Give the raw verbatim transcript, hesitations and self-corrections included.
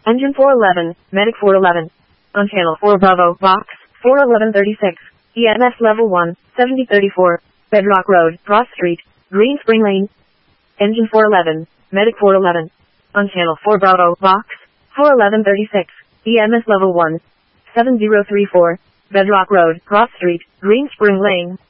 Engine four eleven, Medic four eleven. On channel four Bravo, box, four eleven thirty-six. E M S level one, seventy thirty-four. Bedrock Road, Cross Street, Green Spring Lane. Engine four eleven, Medic four eleven. On channel four Bravo, box, four eleven thirty-six. E M S level one, seven zero three four. Bedrock Road, Cross Street, Green Spring Lane.